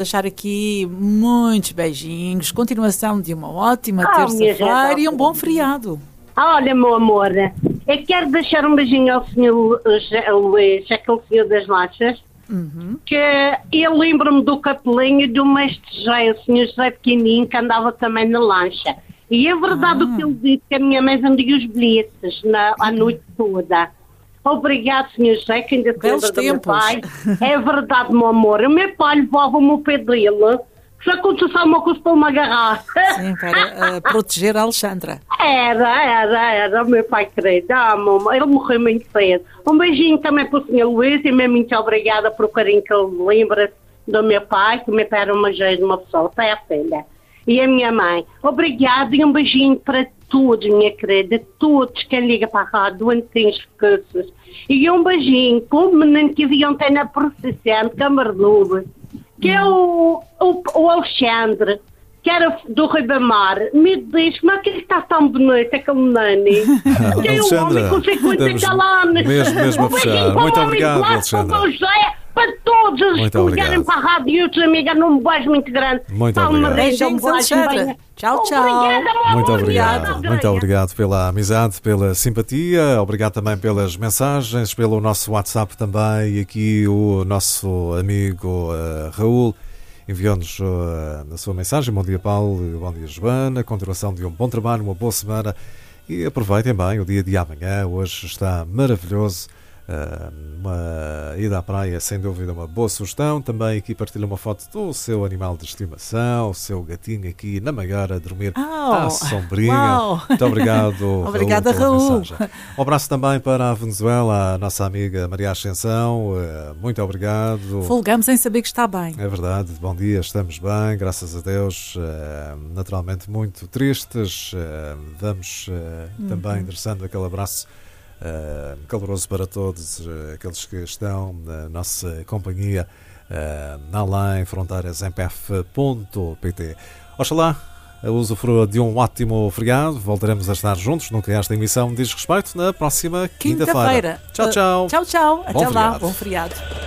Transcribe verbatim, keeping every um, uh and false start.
Deixar aqui muitos beijinhos, continuação de uma ótima Oh, minha terça-feira gente, e um bom feriado. Olha, meu amor, eu quero deixar um beijinho ao senhor Luís, aquele senhor das lanchas, Uhum. que eu lembro-me do capelinho e do mestre José, o senhor José Pequenino, que andava também na lancha. E é verdade Ah. o que ele disse, que a minha mãe vendia os bilhetes na, a noite toda. Obrigado, senhor José, que ainda se Belos lembra do meu tempos. pai. É verdade, meu amor. O meu pai levava-me o pé dele. Se acontecesse alguma coisa para me agarrar. Sim, para uh, proteger a Alexandra. Era, era, era o meu pai querido. Ah, mamãe, ele morreu muito cedo. Um beijinho também para o senhor Luís e mesmo muito obrigada por o carinho que ele lembra do meu pai, que o meu pai era uma jeito de uma pessoa, até a filha. E a minha mãe. Obrigada e um beijinho para todos, minha querida, todos que ligam para a rádio, onde tem os recursos. E um beijinho para o menino que vi ontem na procissão de Camarluve, que é o, o, o Alexandre, que era do Ribamar. Me diz, como é que ele está tão bonito, aquele menino? Que é um homem com cinquenta anos. Mesmo, mesmo a fechar. Muito obrigado, Alexandra. Para todos os Muito que ligarem obrigado. para a rádio e outros amigos, um beijo muito grande. Muito Pá, uma obrigado. reja, um Beijinhos, beijo, Alexandra. bem- Tchau, tchau. Obrigada, meu Muito amor. obrigado, Obrigada. muito obrigado pela amizade, pela simpatia, obrigado também pelas mensagens, pelo nosso WhatsApp também, e aqui o nosso amigo uh, Raul enviou-nos uh, a sua mensagem. Bom dia, Paulo, bom dia, Joana, continuação de um bom trabalho, uma boa semana e aproveitem bem o dia de amanhã, hoje está maravilhoso. Uh, uma ida à praia, sem dúvida, uma boa sugestão. Também aqui partilha uma foto do seu animal de estimação, o seu gatinho aqui na Magueira a dormir Oh, à sombrinha. uau. Muito obrigado, Obrigada, pela Raul. mensagem. Um abraço também para a Venezuela, a nossa amiga Maria Ascensão. Uh, muito obrigado. Folgamos em saber que está bem. É verdade, bom dia, estamos bem, graças a Deus. Uh, naturalmente muito tristes. Uh, vamos uh, Uhum. também endereçando aquele abraço Uh, caloroso para todos uh, aqueles que estão na nossa companhia uh, além fronteiras m p f ponto p t. Oxalá usufrua de um ótimo feriado. Voltaremos a estar juntos no que esta emissão diz respeito na próxima quinta-feira. Quinta-feira. Tchau, tchau. Uh, tchau, tchau. Até Bom lá. feriado. Bom feriado.